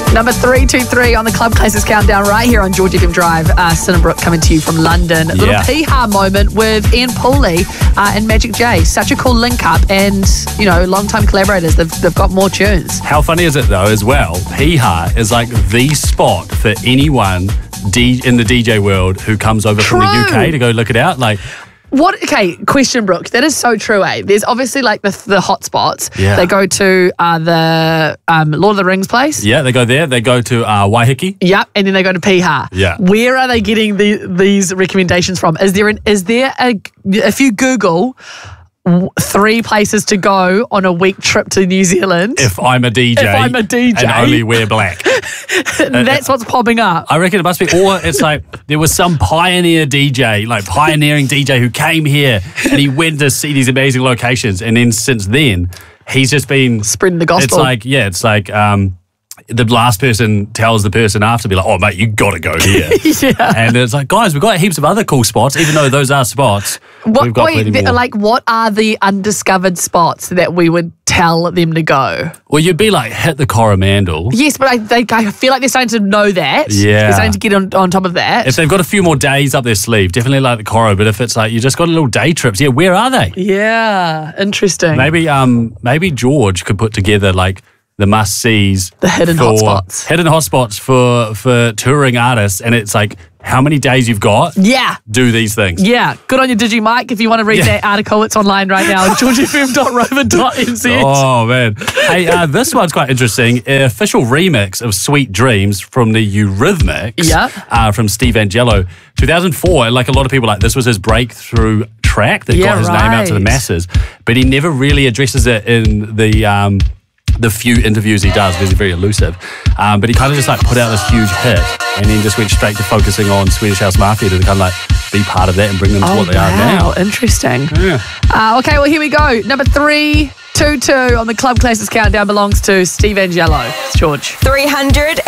Number 323 on the Club Classics Countdown right here on George FM Drive. Cinnabrook coming to you from London. A little hee-haw moment with Ian Pooley and Magic J. Such a cool link-up and, you know, long-time collaborators. They've got more tunes. How funny is it, though, as well? Hee-haw is like the spot for anyone in the DJ world who comes over from the UK to go look it out. Like, what? Okay, question, Brooke. That is so true, eh? There's obviously like the hot spots. Yeah. They go to the Lord of the Rings place. Yeah, they go there. They go to Waiheke. Yep, and then they go to Piha. Yeah. Where are they getting these recommendations from? Is there if you Google 3 places to go on a week trip to New Zealand? If I'm a DJ. And only wear black. That's what's popping up. I reckon it must be, or it's like there was some pioneering DJ who came here and he went to see these amazing locations, and then since then he's just been spreading the gospel. It's like the last person tells the person after, be like, oh mate, you got to go here. Yeah. And it's like, guys, we've got heaps of other cool spots, even though those are spots. We've got plenty more. Like, what are the undiscovered spots that we would tell them to go? Well, you'd be like, hit the Coromandel. Yes, but I feel like they're starting to know that. Yeah. They're starting to get on top of that. If they've got a few more days up their sleeve, definitely like the Coro. But if it's like you just got a little day trips, where are they? Yeah, interesting. Maybe George could put together like the must-sees. The hidden hotspots. Hidden hotspots for touring artists, and it's like how many days you've got. Yeah. Do these things. Yeah. Good on your Digimike. If you want to read that article, it's online right now on georgefm.rover.nz. Oh, man. Hey, this one's quite interesting. An official remix of Sweet Dreams from the Eurythmics from Steve Angello. 2004, like a lot of people, like this was his breakthrough track that got his name out to the masses, but he never really addresses it in the few interviews he does because he's very elusive. But he kind of just like put out this huge hit and then just went straight to focusing on Swedish House Mafia to kind of like be part of that and bring them to what they are now. Interesting. Yeah. Okay, well, here we go. Number 322 on the Club Classics Countdown belongs to Steve Angello. It's George. 323.